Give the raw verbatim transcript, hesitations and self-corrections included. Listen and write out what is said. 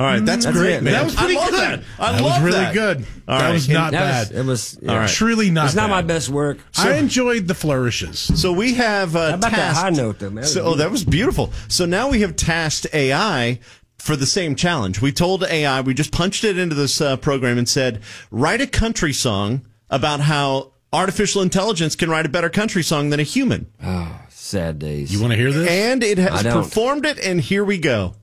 All right, that's, That's great, it. man. That was pretty I love good. That, I that love was really that. good. All that right. was not That bad. was, it was yeah. All right. Truly not It's not bad. my best work. I enjoyed the flourishes. So we have uh, How about that tasked, high note, though, man? So, oh, that was beautiful. So now we have tasked A I for the same challenge. We told A I, we just punched it into this uh, program and said, write a country song about how artificial intelligence can write a better country song than a human. Oh, sad days. You want to hear this? And it has I don't. performed it, and here we go.